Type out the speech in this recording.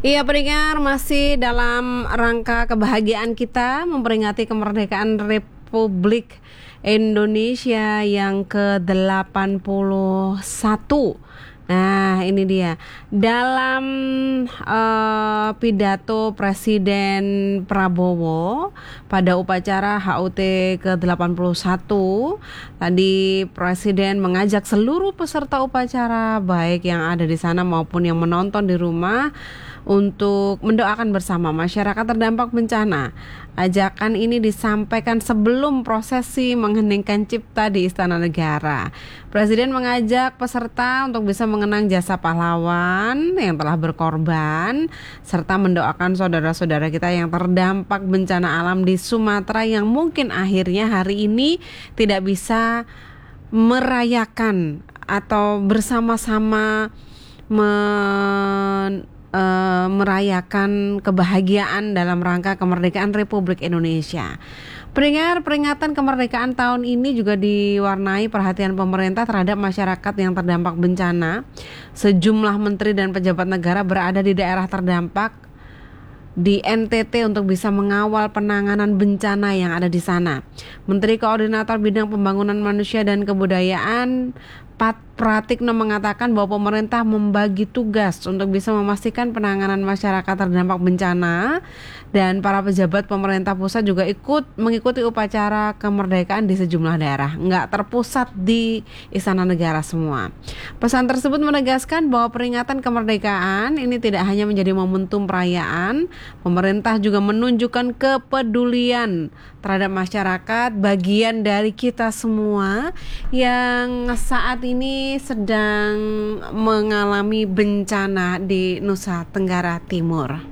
Iya, pendengar, masih dalam rangka kebahagiaan kita memperingati kemerdekaan Republik Indonesia yang ke-81. Nah, ini dia. Dalam pidato Presiden Prabowo pada upacara HUT ke-81, tadi Presiden mengajak seluruh peserta upacara, baik yang ada di sana maupun yang menonton di rumah, untuk mendoakan bersama masyarakat terdampak bencana. Ajakan ini disampaikan sebelum prosesi mengheningkan cipta di Istana Negara. Presiden mengajak peserta untuk bisa mengenang jasa pahlawan yang telah berkorban, serta mendoakan saudara-saudara kita yang terdampak bencana alam di Sumatera yang mungkin akhirnya hari ini tidak bisa merayakan atau bersama-sama merayakan kebahagiaan dalam rangka kemerdekaan Republik Indonesia. Peringatan kemerdekaan tahun ini juga diwarnai perhatian pemerintah terhadap masyarakat yang terdampak bencana. Sejumlah menteri dan pejabat negara berada di daerah terdampak di NTT untuk bisa mengawal penanganan bencana yang ada di sana. Menteri Koordinator Bidang Pembangunan Manusia dan Kebudayaan Pat Pratikno mengatakan bahwa pemerintah membagi tugas untuk bisa memastikan penanganan masyarakat terdampak bencana, dan para pejabat pemerintah pusat juga mengikuti upacara kemerdekaan di sejumlah daerah, nggak terpusat di Istana Negara semua. Pesan tersebut menegaskan bahwa peringatan kemerdekaan ini tidak hanya menjadi momentum perayaan, pemerintah juga menunjukkan kepedulian terhadap masyarakat, bagian dari kita semua yang saat ini sedang mengalami bencana di Nusa Tenggara Timur.